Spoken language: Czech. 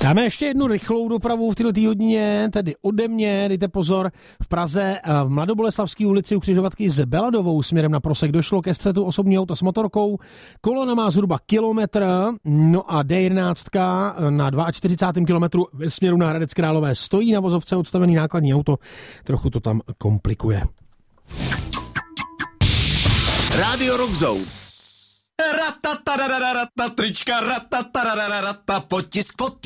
Dáme ještě jednu rychlou dopravu v této hodině, tedy ode mě, dejte pozor, v Praze v Mladoboleslavské ulici u křižovatky s Beladovou směrem na Prosek došlo ke střetu osobního auta s motorkou, kolona má zhruba kilometr, no a D11 na 42. kilometru ve směru na Hradec Králové stojí na vozovce odstavený nákladní auto, trochu to tam komplikuje. Radio Rock Zone. Trička, potisk,